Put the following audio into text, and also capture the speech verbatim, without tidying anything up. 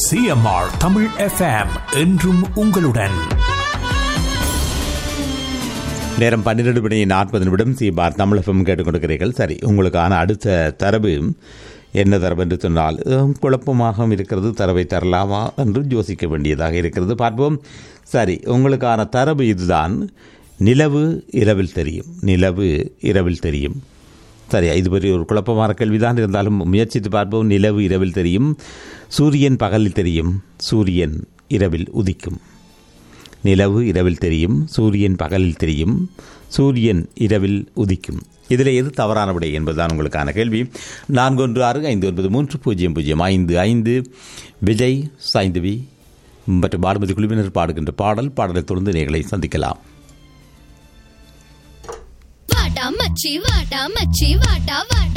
CMR Tamil FM என்றும் உங்களுடன். நேரம் பன்னிரண்டு மணி நாற்பது நிமிடம் சிஎம்ஆர் தமிழ் எஃப்எம் கேட்டுக்கொண்டிருக்கிறீர்கள். சரி, உங்களுக்கான அடுத்த தரவு என்ன தரவு என்று சொன்னால் குழப்பமாக இருக்கிறது. தரவை தரலாமா என்று யோசிக்க வேண்டியதாக இருக்கிறது. பார்ப்போம். சரி, உங்களுக்கான தரவு இதுதான். நிலவு இரவில் தெரியும். நிலவு இரவில் தெரியும். சரியா? இது பெரிய ஒரு குழப்பமான கேள்விதான், இருந்தாலும் முயற்சித்து பார்ப்போம். நிலவு இரவில் தெரியும். சூரியன் பகலில் தெரியும். சூரியன் இரவில் உதிக்கும். நிலவு இரவில் தெரியும். சூரியன் பகலில் தெரியும். சூரியன் இரவில் உதிக்கும். இதில் எது தவறான விடை என்பதுதான் உங்களுக்கான கேள்வி. நான்கு ஒன்று ஆறு ஐந்து ஒன்பது மூன்று பூஜ்ஜியம் பூஜ்ஜியம் ஐந்து ஐந்து. விஜய், சாய்ந்தவி மற்றும் பாடுமதி குழுவினர் பாடுகின்ற பாடல். பாடலை தொடர்ந்து நீங்களை சந்திக்கலாம். வாடா மச்சி வாடா மச்சி வாடா வாடா